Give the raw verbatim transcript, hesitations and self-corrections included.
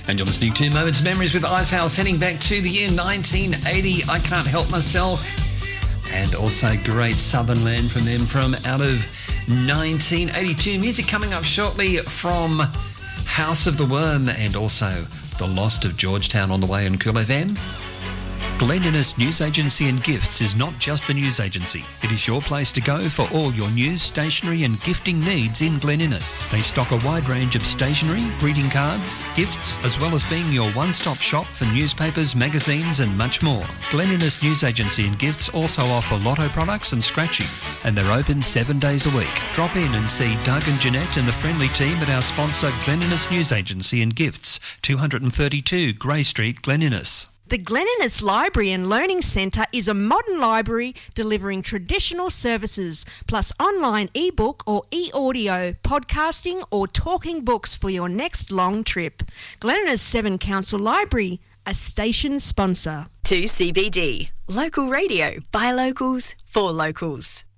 And you're listening to Moments of Memories with Icehouse, heading back to the year nineteen eighty. I Can't Help Myself. And also great Southern Land from them from out of nineteen eighty-two. Music coming up shortly from House of the Worm and also The Lost of Georgetown on the way on Cool F M. Glen Innes News Agency and Gifts is not just the news agency. It is your place to go for all your news, stationery and gifting needs in Glen Innes. They stock a wide range of stationery, greeting cards, gifts, as well as being your one-stop shop for newspapers, magazines and much more. Glen Innes News Agency and Gifts also offer lotto products and scratchies, and they're open seven days a week. Drop in and see Doug and Jeanette and the friendly team at our sponsor Glen Innes News Agency and Gifts, two thirty-two Grey Street, Glen Innes. The Glen Innes Library and Learning Centre is a modern library delivering traditional services, plus online e-book or e-audio, podcasting or talking books for your next long trip. Glen Innes Seven Council Library, a station sponsor. two C B D, local radio by locals for locals.